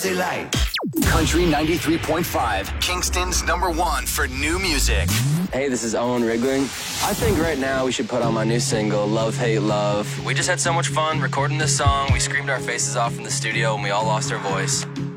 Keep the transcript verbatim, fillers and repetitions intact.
Jersey Light. Country ninety-three point five, Kingston's number one for new music. Hey, this is Owen Rigling. I think right now we should put on my new single, Love, Hate, Love. We just had so much fun recording this song. We screamed our faces off in the studio and we all lost our voice.